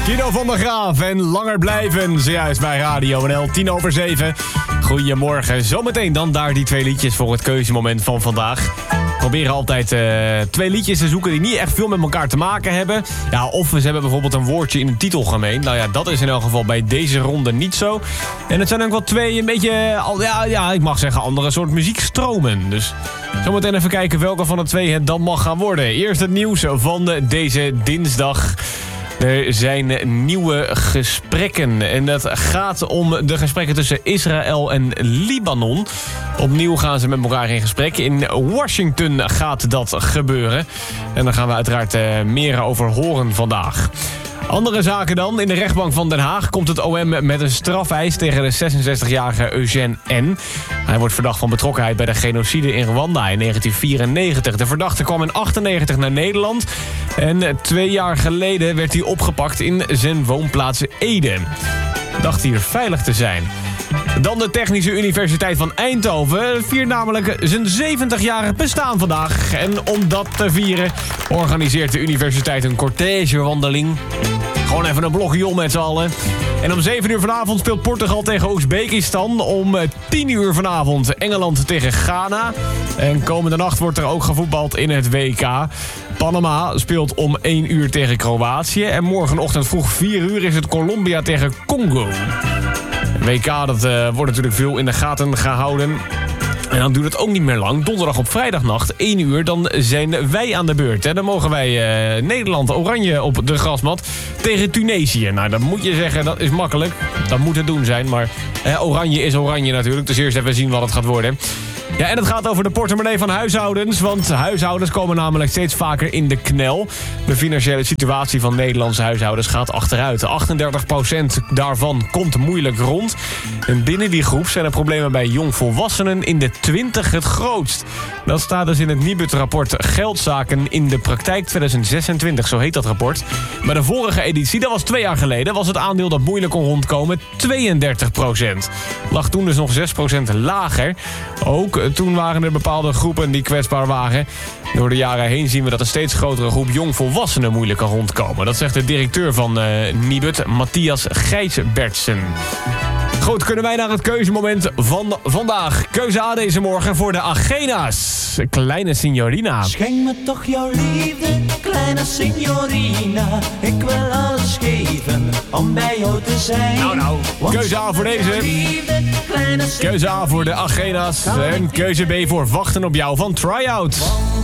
Kino van der Graaf en Langer Blijven. Zojuist bij Radio NL, 6:10. Goedemorgen. Zometeen dan daar die 2 liedjes voor het keuzemoment van vandaag. We proberen altijd 2 liedjes te zoeken die niet echt veel met elkaar te maken hebben. Ja, of ze hebben bijvoorbeeld een woordje in de titel gemeen. Nou ja, dat is in elk geval bij deze ronde niet zo. En het zijn ook wel 2 een beetje, ik mag zeggen, andere soort muziekstromen. Dus zometeen even kijken welke van de 2 het dan mag gaan worden. Eerst het nieuws van deze dinsdag. Er zijn nieuwe gesprekken en dat gaat om de gesprekken tussen Israël en Libanon. Opnieuw gaan ze met elkaar in gesprek. In Washington gaat dat gebeuren. En daar gaan we uiteraard meer over horen vandaag. Andere zaken dan. In de rechtbank van Den Haag komt het OM met een strafeis tegen de 66-jarige Eugène N. Hij wordt verdacht van betrokkenheid bij de genocide in Rwanda in 1994. De verdachte kwam in 1998 naar Nederland. En 2 jaar geleden werd hij opgepakt in zijn woonplaats Ede. Dacht hier veilig te zijn. Dan de Technische Universiteit van Eindhoven viert namelijk zijn 70-jarig bestaan vandaag. En om dat te vieren organiseert de universiteit een cortègewandeling. Gewoon even een blokje om met z'n allen. En om 7 uur vanavond speelt Portugal tegen Oezbekistan. Om 10 uur vanavond Engeland tegen Ghana. En komende nacht wordt er ook gevoetbald in het WK. Panama speelt om 1 uur tegen Kroatië. En morgenochtend vroeg 4 uur is het Colombia tegen Congo. WK, dat wordt natuurlijk veel in de gaten gehouden. En dan duurt het ook niet meer lang. Donderdag op vrijdagnacht, 1 uur, dan zijn wij aan de beurt. En dan mogen wij Nederland oranje op de grasmat tegen Tunesië. Nou, dat moet je zeggen, dat is makkelijk. Dat moet het doen zijn, maar oranje is oranje natuurlijk. Dus eerst even zien wat het gaat worden. Ja, en het gaat over de portemonnee van huishoudens. Want huishoudens komen namelijk steeds vaker in de knel. De financiële situatie van Nederlandse huishoudens gaat achteruit. 38% daarvan komt moeilijk rond. En binnen die groep zijn de problemen bij jongvolwassenen in de 20 het grootst. Dat staat dus in het Nibud-rapport Geldzaken in de praktijk 2026. Zo heet dat rapport. Maar de vorige editie, dat was 2 jaar geleden, was het aandeel dat moeilijk kon rondkomen 32%. Lag toen dus nog 6% lager. Ook toen waren er bepaalde groepen die kwetsbaar waren. Door de jaren heen zien we dat een steeds grotere groep jongvolwassenen moeilijk kan rondkomen. Dat zegt de directeur van Nibud, Matthias Gijsbertsen. Goed, kunnen wij naar het keuzemoment van vandaag. Keuze A deze morgen voor de Agena's. Kleine Signorina. Schenk me toch jouw liefde, kleine signorina. Ik wil alles geven om bij jou te zijn. Nou, keuze A voor deze. Keuze A voor de Agena's. En keuze B voor Wachten op jou van Tryout.